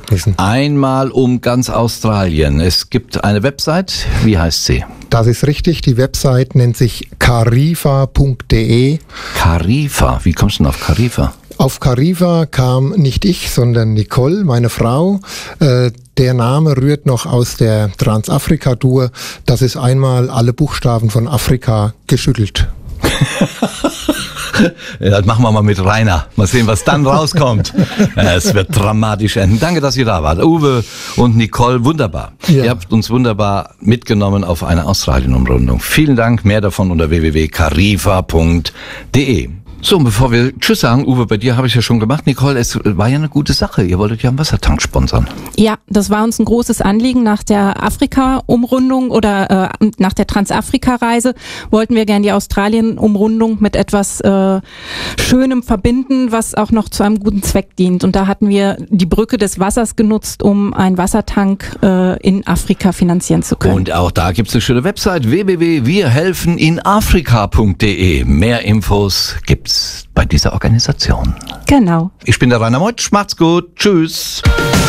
Ereignissen. Einmal um ganz Australien. Es gibt eine Website. Wie heißt sie? Das ist richtig. Die Website nennt sich carifa.de. Carifa. Wie kommst du denn auf Carifa? Auf Carifa kam nicht ich, sondern Nicole, meine Frau. Der Name rührt noch aus der Transafrika-Tour. Das ist einmal alle Buchstaben von Afrika geschüttelt. Ja, das machen wir mal mit Rainer. Mal sehen, was dann rauskommt. Es wird dramatisch enden. Danke, dass ihr da wart. Uwe und Nicole, wunderbar. Ja. Ihr habt uns wunderbar mitgenommen auf eine Australien-Umrundung. Vielen Dank. Mehr davon unter www.carifa.de. So, und bevor wir Tschüss sagen, Uwe, bei dir habe ich ja schon gemacht. Nicole, es war ja eine gute Sache. Ihr wolltet ja einen Wassertank sponsern. Ja, das war uns ein großes Anliegen. Nach der Afrika-Umrundung oder nach der Transafrika-Reise wollten wir gerne die Australien-Umrundung mit etwas Schönem verbinden, was auch noch zu einem guten Zweck dient. Und da hatten wir die Brücke des Wassers genutzt, um einen Wassertank in Afrika finanzieren zu können. Und auch da gibt es eine schöne Website, www.wirhelfeninafrika.de. Mehr Infos gibt's bei dieser Organisation. Genau. Ich bin der Rainer Meutsch. Macht's gut. Tschüss.